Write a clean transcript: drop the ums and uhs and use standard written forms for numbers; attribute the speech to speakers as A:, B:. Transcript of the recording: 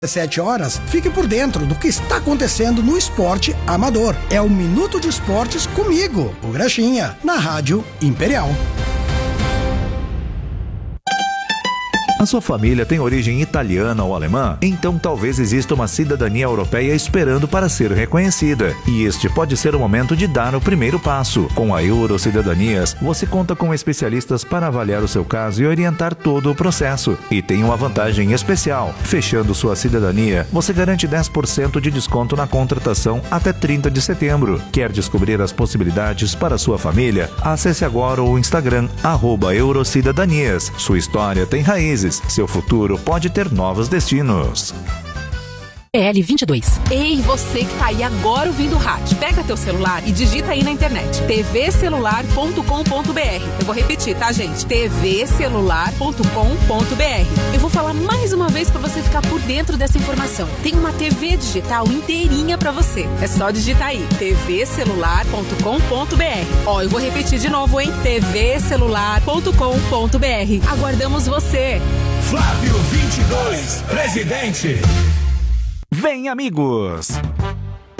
A: 17 horas, fique por dentro do que está acontecendo no esporte amador. É o Minuto de Esportes comigo, o Graxinha, na Rádio Imperial.
B: A sua família tem origem italiana ou alemã? Então talvez exista uma cidadania europeia esperando para ser reconhecida. E este pode ser o momento de dar o primeiro passo. Com a Eurocidadanias, você conta com especialistas para avaliar o seu caso e orientar todo o processo. E tem uma vantagem especial. Fechando sua cidadania, você garante 10% de desconto na contratação até 30 de setembro. Quer descobrir as possibilidades para sua família? Acesse agora o Instagram, @Eurocidadanias. Sua história tem raízes. Seu futuro pode ter novos destinos.
C: PL22. Ei, você que tá aí agora ouvindo o rádio, pega teu celular e digita aí na internet tvcelular.com.br. Eu vou repetir, tá, gente? tvcelular.com.br. Eu vou falar mais uma vez pra você ficar por dentro dessa informação. Tem uma TV digital inteirinha pra você. É só digitar aí tvcelular.com.br. Ó, eu vou repetir de novo, hein? tvcelular.com.br. Aguardamos você.
D: Flávio 22, presidente.
B: Vem, amigos!